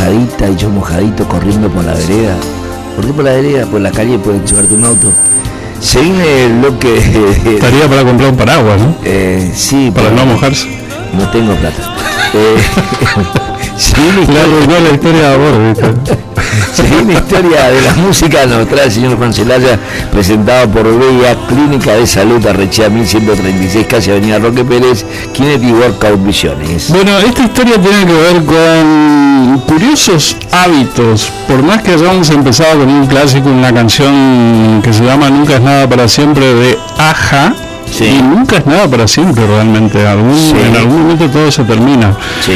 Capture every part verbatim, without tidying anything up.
mojadita y yo mojadito corriendo por la vereda. ¿Por qué por la vereda? Por la calle pueden llevarte un auto. Se viene el bloque... Estaría para comprar un paraguas, ¿no? Eh, sí. Para no mojarse. No tengo plata. Eh, sí, la, la historia de amor, sí, la historia de la música nos trae el señor Juan Celaya, presentado por Bella Clínica de Salud, Arrechea mil ciento treinta y seis, casi Avenida Roque Pérez, Kinetic Workout Visiones. Bueno, esta historia tiene que ver con curiosos hábitos. Por más que hayamos empezado con un clásico, una canción que se llama Nunca es nada para siempre de Aja. Sí. Y nunca es nada para siempre realmente, algún, sí. En algún momento todo se termina. Sí.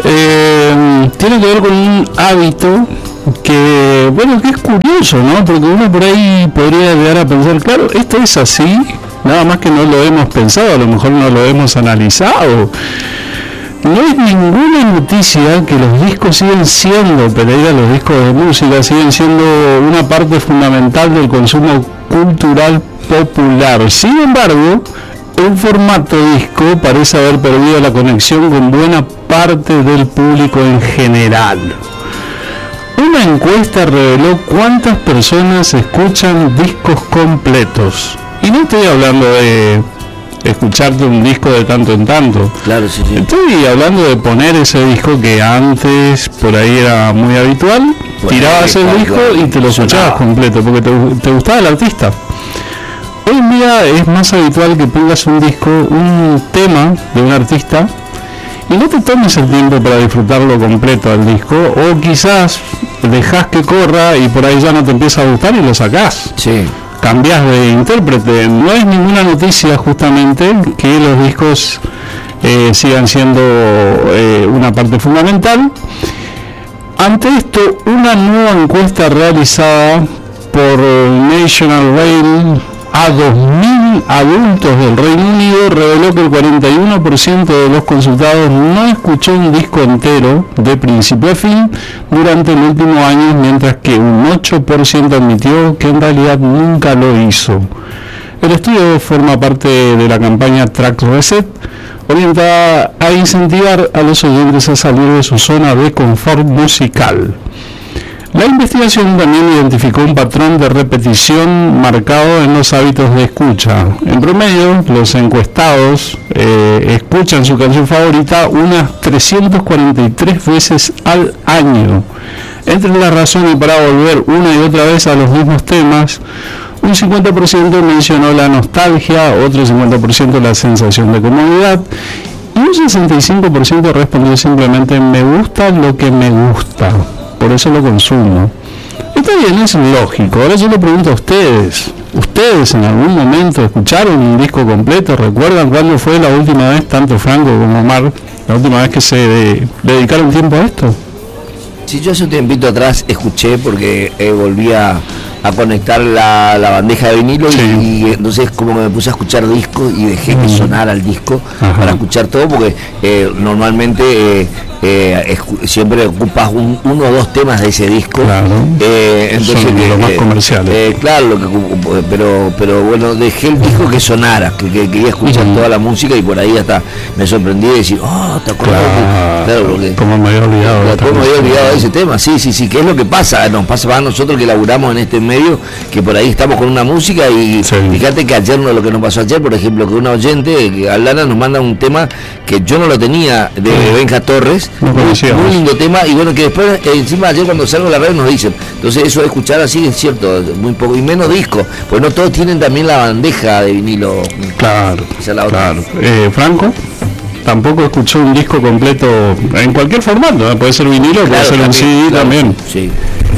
Eh, tiene que ver con un hábito que, bueno, que es curioso, ¿no? Porque uno por ahí podría llegar a pensar, claro, esto es así, nada más que no lo hemos pensado, a lo mejor no lo hemos analizado. No es ninguna noticia que los discos siguen siendo, Pereira, los discos de música siguen siendo una parte fundamental del consumo cultural popular. Sin embargo, el formato disco parece haber perdido la conexión con buena parte del público en general. Una encuesta reveló cuántas personas escuchan discos completos. Y no estoy hablando de escucharte un disco de tanto en tanto. Claro, sí, sí. Estoy hablando de poner ese disco que antes por ahí era muy habitual, bueno, tirabas el disco y te lo escuchabas completo porque te, te gustaba el artista. Hoy en día es más habitual que pongas un disco, un tema de un artista y no te tomes el tiempo para disfrutarlo completo al disco, o quizás dejas que corra y por ahí ya no te empieza a gustar y lo sacás. Sí. Cambias de intérprete. No es ninguna noticia justamente que los discos eh, sigan siendo eh, una parte fundamental. Ante esto, una nueva encuesta realizada por National Rail a dos mil adultos del Reino Unido reveló que el cuarenta y uno por ciento de los consultados no escuchó un disco entero de principio a fin durante el último año, mientras que un ocho por ciento admitió que en realidad nunca lo hizo. El estudio forma parte de la campaña Track Reset, orientada a incentivar a los oyentes a salir de su zona de confort musical. La investigación también identificó un patrón de repetición marcado en los hábitos de escucha. En promedio, los encuestados eh, escuchan su canción favorita unas trescientas cuarenta y tres veces al año. Entre las razones para volver una y otra vez a los mismos temas, un cincuenta por ciento mencionó la nostalgia, otro cincuenta por ciento la sensación de comodidad y un sesenta y cinco por ciento respondió simplemente me gusta lo que me gusta. Por eso lo consumo. Está bien, es lógico. Ahora yo le pregunto a ustedes. ¿Ustedes en algún momento escucharon un disco completo? ¿Recuerdan cuándo fue la última vez, tanto Franco como Omar, la última vez que se de, dedicaron tiempo a esto? Sí, yo hace un tiempito atrás escuché porque eh, volví a, a conectar la, la bandeja de vinilo, sí. y, y entonces como que me puse a escuchar discos y dejé que sonara el disco. Ajá. Para escuchar todo porque eh, normalmente eh, eh, escu- siempre ocupas un, uno o dos temas de ese disco. Claro. Eh, entonces son que, los más eh, comerciales. Eh, claro, lo que, pero pero bueno, dejé el disco que sonara, que, que quería escuchar uh-huh. toda la música y por ahí hasta me sorprendí de decir, oh, ¿te acuerdas? Claro, claro, porque, como me había olvidado. Como me había olvidado de ese tema, sí, sí, sí, que es lo que pasa, nos pasa a nosotros que laburamos en este medio, que por ahí estamos con una música y sí. Fíjate que ayer, lo que nos pasó ayer, por ejemplo, que una oyente, que Aldana, nos manda un tema que yo no lo tenía, de sí. Benja Torres, no muy, muy lindo tema, y bueno, que después, eh, encima ayer cuando salgo a la red nos dicen, entonces eso de escuchar así es cierto, muy poco, y menos discos, pues no todos tienen también la bandeja de vinilo. Claro, esa es la otra. Claro. Eh, Franco tampoco escuchó un disco completo en cualquier formato, ¿eh? Puede ser vinilo, claro, puede ser un C D claro, también. Sí.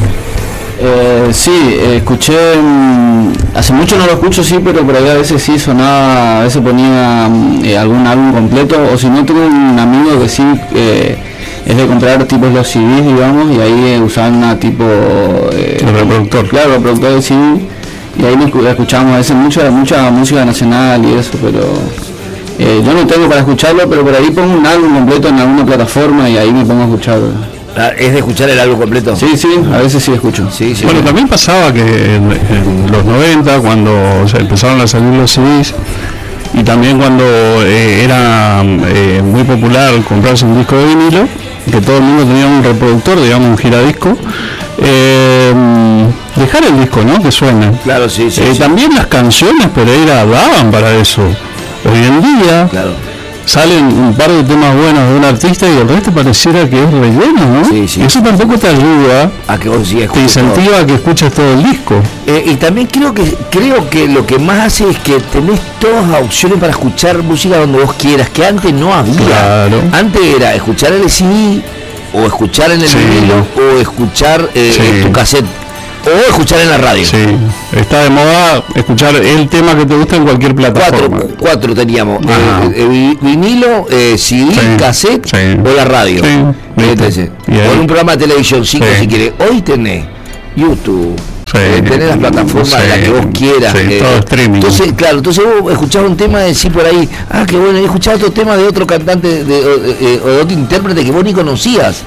Eh, sí, eh, escuché, um, hace mucho no lo escucho, sí, pero por ahí a veces sí sonaba, a veces ponía eh, algún álbum completo, o si no, tengo un amigo que sí eh, es de comprar tipos los C Ds, digamos, y ahí eh, usaban una tipo... Eh, el reproductor. Claro, el reproductor de C D, y ahí escuchábamos a veces mucha, mucha música nacional y eso, pero... Eh, yo no tengo para escucharlo, pero por ahí pongo un álbum completo en alguna plataforma y ahí me pongo a escucharlo. ¿Es de escuchar el álbum completo? Sí, sí, a veces sí escucho. Sí, sí, bueno, sí. También pasaba que en, en los noventa, cuando o sea, empezaron a salir los C Ds, y también cuando eh, era eh, muy popular comprarse un disco de vinilo, que todo el mundo tenía un reproductor, digamos un giradisco, eh, dejar el disco, ¿no? Que suene. Claro, sí, sí, eh, sí. También las canciones Pereira daban para eso. Hoy en día claro. salen un par de temas buenos de un artista y el resto pareciera que es relleno, ¿no? Sí, sí. Eso tampoco te ayuda, a que vos sigas te incentiva todo. A que escuches todo el disco. Eh, y también creo que creo que lo que más hace es que tenés todas las opciones para escuchar música donde vos quieras, que antes no había. Claro. Antes era escuchar el C D, o escuchar en el sí. vinilo, o escuchar eh, sí. en tu cassette, o escuchar en la radio. Sí, está de moda escuchar el tema que te gusta en cualquier plataforma. Cuatro, cuatro teníamos, eh, eh, vinilo, eh, C D, sí. cassette sí. o la radio. Sí. Entonces, o en un programa de televisión, cinco sí. si quieres. Hoy tenés YouTube. Sí, eh, tener las plataformas sí, de las que vos quieras. Sí, eh, todo streaming. Entonces, claro, entonces vos escuchás un tema de decir por ahí, ah, qué bueno, he escuchado otro tema de otro cantante de, de, de, o de otro intérprete que vos ni conocías.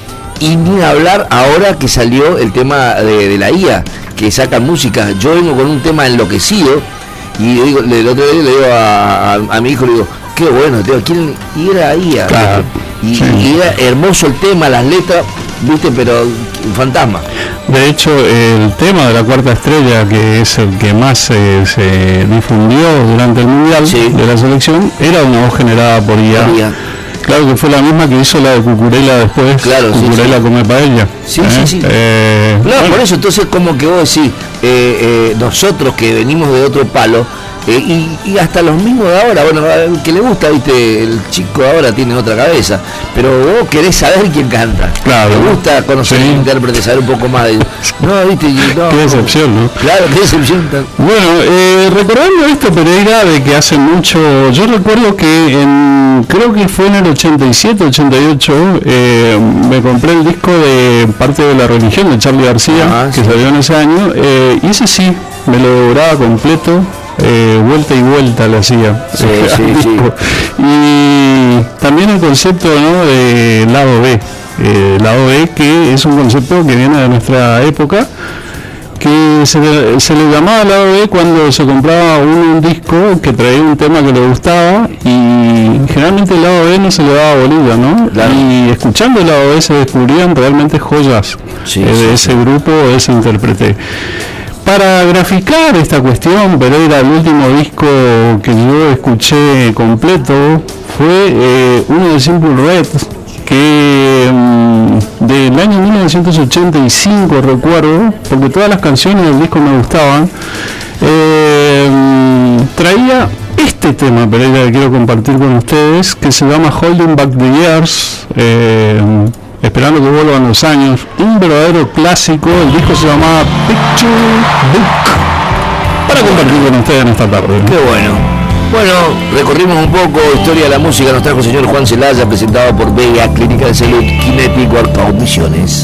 Y ni hablar ahora que salió el tema de, de la I A, que sacan música. Yo vengo con un tema enloquecido y digo, el otro día le digo a, a, a mi hijo, le digo, qué bueno, te digo, ¿quién? Y era I A. Claro, y, sí. y era hermoso el tema, las letras, viste, pero un fantasma. De hecho, el tema de la Cuarta Estrella, que es el que más eh, se difundió durante el Mundial sí. de la selección, era una voz generada por I A. I A. Claro que fue la misma que hizo la de Cucurella después. Claro, Cucurella sí, sí. come paella. Sí, ¿eh? sí, sí. Eh, claro, bueno. por eso, entonces, como que vos decís, eh, eh, nosotros que venimos de otro palo, eh, y, y hasta los mismos de ahora, bueno, el que le gusta, viste, el chico ahora tiene otra cabeza, pero vos querés saber quién canta. Claro. Te gusta conocer sí. el intérprete, saber un poco más de. No, viste, no, qué decepción, ¿no? Claro, qué decepción. Bueno, eh, recordando esto, Pereira, de que hace mucho, yo recuerdo que en, creo que fue en el ochenta y siete, ochenta y ocho, eh, me compré el disco de Parte de la Religión de Charly García, ah, que sí. salió en ese año, eh, y ese sí, me lo devoraba completo. Eh, vuelta y vuelta le hacía sí, sí, sí. Y también el concepto, ¿no?, de lado B, eh, lado B, que es un concepto que viene de nuestra época, que se le, se le llamaba lado B cuando se compraba uno un disco que traía un tema que le gustaba, y generalmente el lado B no se le daba bolilla, ¿no? Claro. Y escuchando el lado B se descubrían realmente joyas sí, eh, de sí, ese sí. grupo o de ese intérprete. Para graficar esta cuestión, Pereira, el último disco que yo escuché completo fue eh, uno de Simple Red, que um, del año mil novecientos ochenta y cinco recuerdo, porque todas las canciones del disco me gustaban. Eh, traía este tema, Pereira, que quiero compartir con ustedes, que se llama Holding Back the Years. Eh, Esperando que vuelvan los años, un verdadero clásico. El disco se llamaba Picture Book, para compartir con ustedes en esta tarde. Qué bueno. Bueno, recorrimos un poco historia de la música, nos trajo el señor Juan Celaya, presentado por Vega Clínica de Salud, Kinetic Workout Misiones.